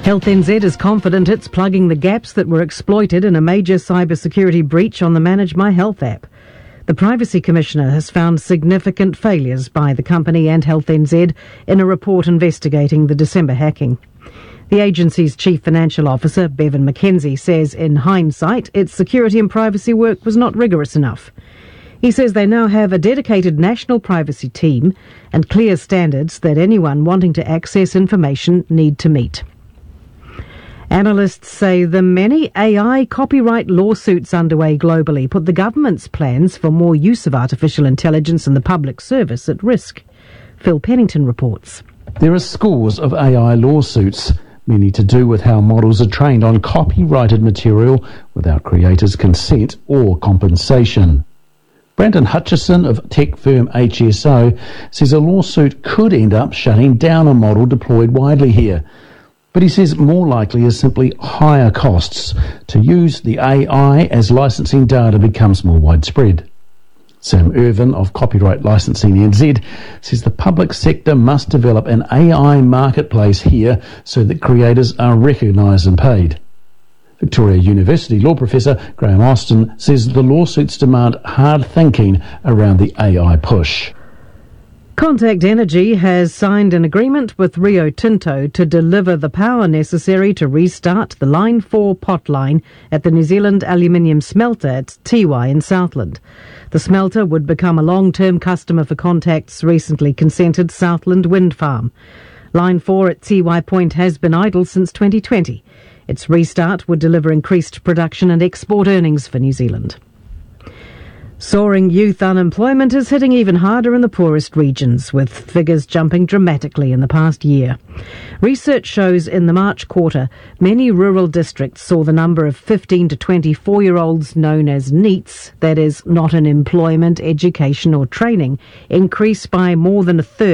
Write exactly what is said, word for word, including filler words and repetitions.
Health N Z is confident it's plugging the gaps that were exploited in a major cybersecurity breach on the Manage My Health app. The Privacy Commissioner has found significant failures by the company and Health N Z in a report investigating the December hacking. The agency's Chief Financial Officer, Bevan McKenzie, says in hindsight its security and privacy work was not rigorous enough. He says they now have a dedicated national privacy team and clear standards that anyone wanting to access information need to meet. Analysts say the many A I copyright lawsuits underway globally put the government's plans for more use of artificial intelligence in the public service at risk. Phil Pennington reports. There are scores of A I lawsuits, many to do with how models are trained on copyrighted material without creators' consent or compensation. Brandon Hutchison of tech firm H S O says a lawsuit could end up shutting down a model deployed widely here. But he says more likely is simply higher costs to use the A I as licensing data becomes more widespread. Sam Irvin of Copyright Licensing N Z says the public sector must develop an A I marketplace here so that creators are recognised and paid. Victoria University law professor Graham Austin says the lawsuits demand hard thinking around the A I push. Contact Energy has signed an agreement with Rio Tinto to deliver the power necessary to restart the Line four pot line at the New Zealand aluminium smelter at Tiwai in Southland. The smelter would become a long-term customer for Contact's recently consented Southland wind farm. Line four at Tiwai Point has been idle since twenty twenty. Its restart would deliver increased production and export earnings for New Zealand. Soaring youth unemployment is hitting even harder in the poorest regions, with figures jumping dramatically in the past year. Research shows in the March quarter, many rural districts saw the number of fifteen to twenty-four-year-olds known as NEETs, that is, not in employment, education or training, increase by more than a third.